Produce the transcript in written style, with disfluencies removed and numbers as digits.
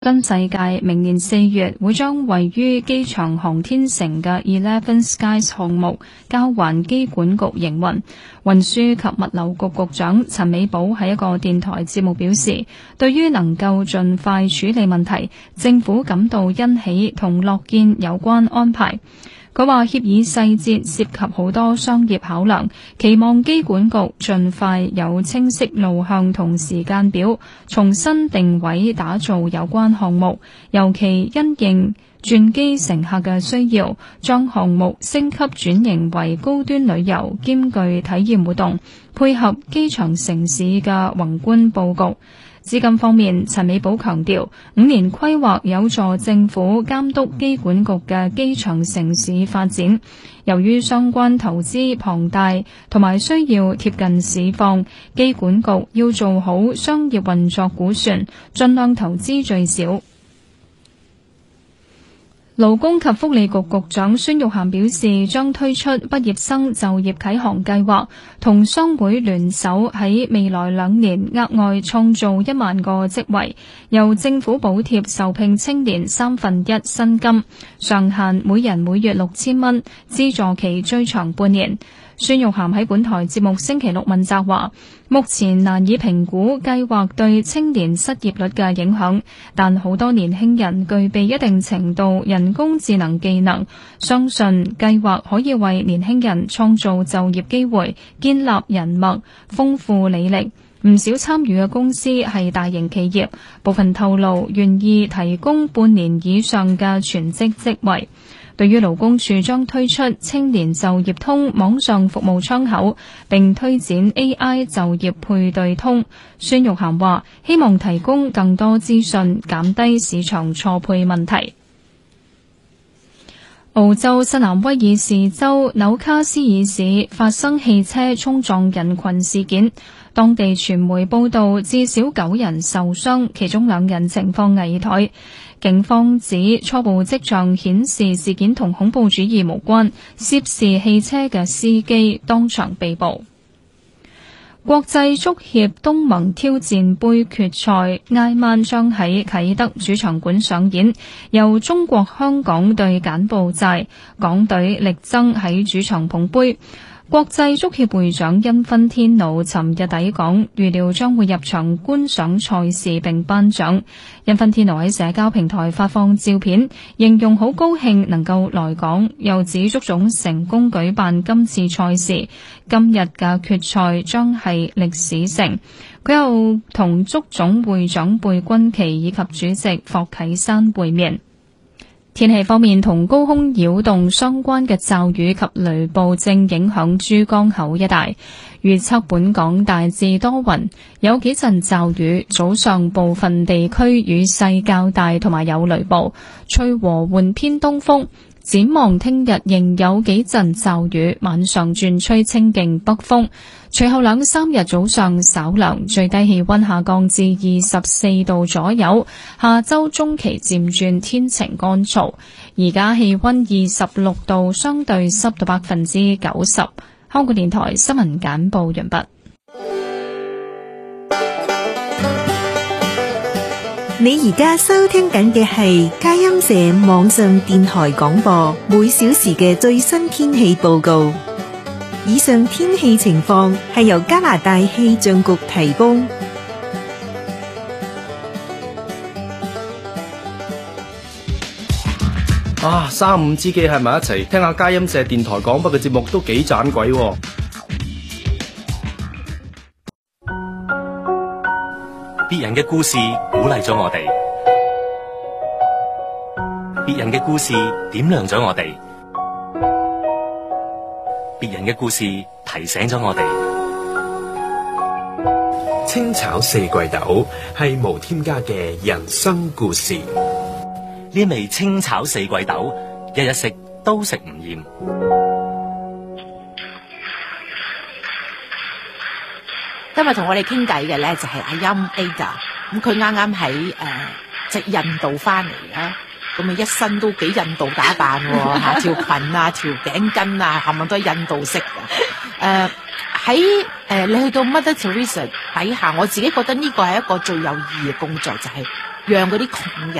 新世界明年4月會將位於機場航天城嘅 Eleven Skies 項目交還機管局營運。運輸及物流局局長陳美寶喺一個電台節目表示，對於能夠盡快處理問題，政府感到欣喜同樂見有關安排。佢話協議細節涉及好多商業考量，期望機管局盡快有清晰路向同時間表，重新定位打造有關項目，尤其因應轉機乘客嘅需要，將項目升級轉型為高端旅遊兼具體驗活動，配合機場城市嘅宏觀佈局。資金方面，陳美寶強調，5年規劃有助政府監督機管局嘅機場城市發展。由於相關投資龐大同埋需要貼近市況，機管局要做好商業運作估算，盡量投資最少。勞工及福利局局長孫玉菡表示，將推出畢業生就業啟航計劃，同商會聯手喺未來2年額外創造1萬個職位，由政府補貼受聘青年1/3薪金，上限每人每月6000蚊，資助期最長半年。孫玉菡喺本台節目星期六問責話，目前難以評估計劃對青年失業率嘅影響，但好多年輕人具備一定程度人工智能技能，相信計劃可以為年輕人創造就業機會，建立人脈，豐富履歷。唔少參與嘅公司係大型企業，部分透露願意提供半年以上嘅全職職位。對於勞工處將推出青年就業通網上服務窗口，並推展 AI 就業配對通，孫玉菡話希望提供更多資訊，減低市場錯配問題。澳洲新南威爾士州紐卡斯爾市發生汽車衝撞人群事件，當地傳媒報道至少9人受傷，其中2人情況危殆。警方指初步跡象顯示事件同恐怖主義無關，涉事汽車嘅司機當場被捕。國際足協東盟挑戰盃決賽挨晚將喺啟德主場館上演，由中國香港對柬埔寨，港隊力爭喺主場捧盃。國際足協會長因芬天奴尋日抵港，預料將會入場觀賞賽事並頒獎。因芬天奴喺社交平台發放照片，形容好高興能夠來港，又指足總成功舉辦今次賽事，今日嘅決賽將係歷史性。佢又同足總會長貝鈞奇以及主席霍啟山會面。天氣方面，同高空擾動相關嘅驟雨及雷暴正影響珠江口一帶，預測本港大致多雲，有幾陣驟雨，早上部分地區雨勢較大同埋有雷暴，吹和緩偏東風。展望聽日仍有幾陣驟雨，晚上轉吹清勁北風，隨後2-3日早上稍涼，最低氣溫下降至24度左右。下周中期漸轉天晴乾燥。而家氣溫26度，相對濕度90%。香港電台新聞簡報完畢。 你而家收聽緊嘅係佳音社網上電台廣播，每小時嘅最新天氣報告。以上天氣情況係由加拿大氣象局提供。 3-5知己係埋一齊聽下佳音社電台廣播嘅節目都幾盞鬼喎。 別人嘅故事鼓勵咗我哋，別人嘅故事點亮咗我哋，別人嘅故事提醒咗我哋。 清炒四季豆係無添加嘅人生故事。 呢味清炒四季豆，日日食都食唔厭。 今日同我哋傾偈嘅咧就係阿音 Ada， 咁佢啱啱喺即係印度翻嚟啦，咁啊一身都幾印度打扮喎嚇，條裙啊、條頸巾啊，冚唪唥都係印度式嘅。喺你去到 Mother Teresa 底下，我自己覺得呢個係一個最有意義嘅工作，就係讓嗰啲窮